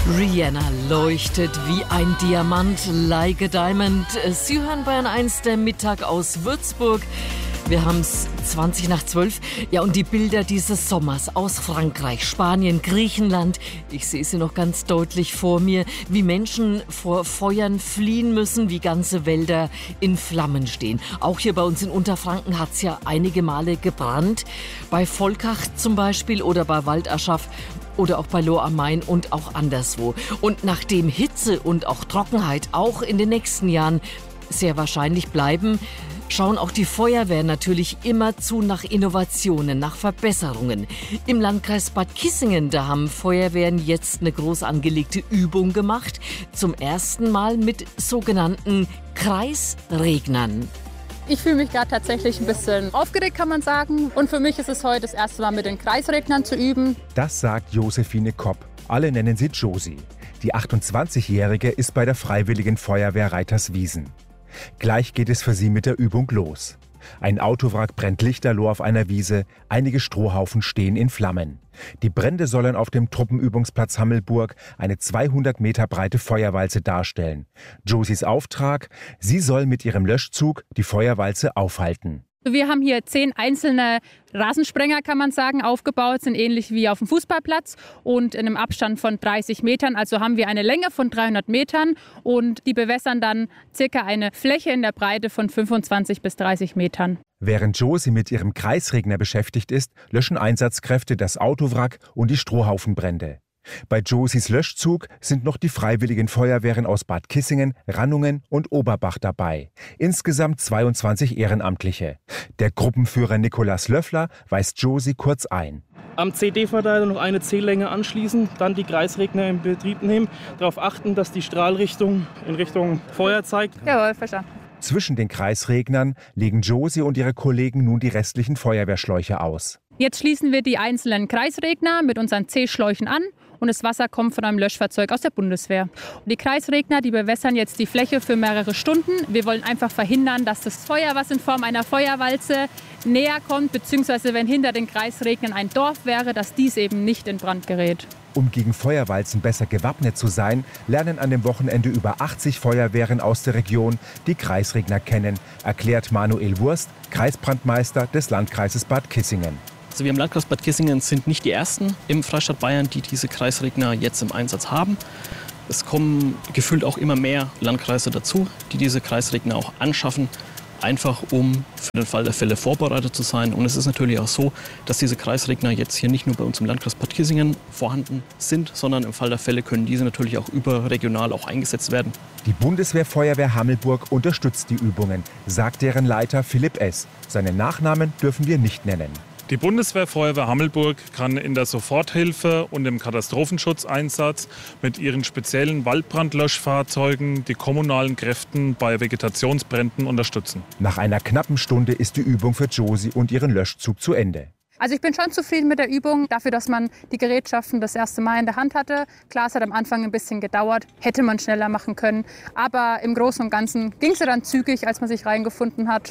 Rihanna leuchtet wie ein Diamant, like a diamond. Sie hören Bayern 1, der Mittag aus Würzburg. Wir haben es 20:12. Ja, und die Bilder dieses Sommers aus Frankreich, Spanien, Griechenland. Ich sehe sie noch ganz deutlich vor mir, wie Menschen vor Feuern fliehen müssen, wie ganze Wälder in Flammen stehen. Auch hier bei uns in Unterfranken hat es ja einige Male gebrannt. Bei Volkach zum Beispiel oder bei Waldaschaf. Oder auch bei Lohr am Main und auch anderswo. Und nachdem Hitze und auch Trockenheit auch in den nächsten Jahren sehr wahrscheinlich bleiben, schauen auch die Feuerwehren natürlich immerzu nach Innovationen, nach Verbesserungen. Im Landkreis Bad Kissingen, da haben Feuerwehren jetzt eine groß angelegte Übung gemacht. Zum ersten Mal mit sogenannten Kreisregnern. Ich fühle mich gerade tatsächlich ein bisschen aufgeregt, kann man sagen. Und für mich ist es heute das erste Mal mit den Kreisregnern zu üben. Das sagt Josephine Kopp. Alle nennen sie Josi. Die 28-Jährige ist bei der Freiwilligen Feuerwehr Reiterswiesen. Gleich geht es für sie mit der Übung los. Ein Autowrack brennt lichterloh auf einer Wiese, einige Strohhaufen stehen in Flammen. Die Brände sollen auf dem Truppenübungsplatz Hammelburg eine 200 Meter breite Feuerwalze darstellen. Josis Auftrag: Sie soll mit ihrem Löschzug die Feuerwalze aufhalten. Wir haben hier 10 einzelne Rasensprenger, kann man sagen, aufgebaut, sind ähnlich wie auf dem Fußballplatz und in einem Abstand von 30 Metern. Also haben wir eine Länge von 300 Metern und die bewässern dann circa eine Fläche in der Breite von 25 bis 30 Metern. Während Josi mit ihrem Kreisregner beschäftigt ist, löschen Einsatzkräfte das Autowrack und die Strohhaufenbrände. Bei Josis Löschzug sind noch die Freiwilligen Feuerwehren aus Bad Kissingen, Rannungen und Oberbach dabei. Insgesamt 22 Ehrenamtliche. Der Gruppenführer Nikolaus Löffler weist Josi kurz ein. Am CD-Verteiler noch eine C-Länge anschließen, dann die Kreisregner in Betrieb nehmen, darauf achten, dass die Strahlrichtung in Richtung Feuer zeigt. Jawohl, verstanden. Zwischen den Kreisregnern legen Josi und ihre Kollegen nun die restlichen Feuerwehrschläuche aus. Jetzt schließen wir die einzelnen Kreisregner mit unseren C-Schläuchen an. Und das Wasser kommt von einem Löschfahrzeug aus der Bundeswehr. Und die Kreisregner, die bewässern jetzt die Fläche für mehrere Stunden. Wir wollen einfach verhindern, dass das Feuer, was in Form einer Feuerwalze näher kommt, beziehungsweise wenn hinter den Kreisregnern ein Dorf wäre, dass dies eben nicht in Brand gerät. Um gegen Feuerwalzen besser gewappnet zu sein, lernen an dem Wochenende über 80 Feuerwehren aus der Region die Kreisregner kennen, erklärt Manuel Wurst, Kreisbrandmeister des Landkreises Bad Kissingen. Also wir im Landkreis Bad Kissingen sind nicht die Ersten im Freistaat Bayern, die diese Kreisregner jetzt im Einsatz haben. Es kommen gefühlt auch immer mehr Landkreise dazu, die diese Kreisregner auch anschaffen, einfach um für den Fall der Fälle vorbereitet zu sein. Und es ist natürlich auch so, dass diese Kreisregner jetzt hier nicht nur bei uns im Landkreis Bad Kissingen vorhanden sind, sondern im Fall der Fälle können diese natürlich auch überregional auch eingesetzt werden. Die Bundeswehrfeuerwehr Hammelburg unterstützt die Übungen, sagt deren Leiter Philipp S. Seinen Nachnamen dürfen wir nicht nennen. Die Bundeswehrfeuerwehr Hammelburg kann in der Soforthilfe und im Katastrophenschutzeinsatz mit ihren speziellen Waldbrandlöschfahrzeugen die kommunalen Kräften bei Vegetationsbränden unterstützen. Nach einer knappen Stunde ist die Übung für Josi und ihren Löschzug zu Ende. Also ich bin schon zufrieden mit der Übung, dafür, dass man die Gerätschaften das erste Mal in der Hand hatte. Klar, es hat am Anfang ein bisschen gedauert, hätte man schneller machen können. Aber im Großen und Ganzen ging es ja dann zügig, als man sich reingefunden hat.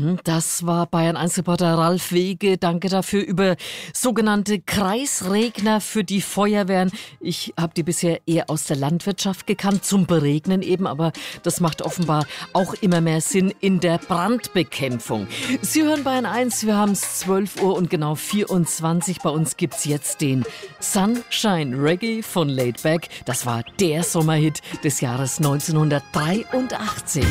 Das war Bayern 1-Reporter Ralf Wege. Danke dafür über sogenannte Kreisregner für die Feuerwehren. Ich habe die bisher eher aus der Landwirtschaft gekannt, zum Beregnen eben. Aber das macht offenbar auch immer mehr Sinn in der Brandbekämpfung. Sie hören Bayern 1, wir haben es 12 Uhr und genau 24. Bei uns gibt's jetzt den Sunshine Reggae von Laid Back. Das war der Sommerhit des Jahres 1983.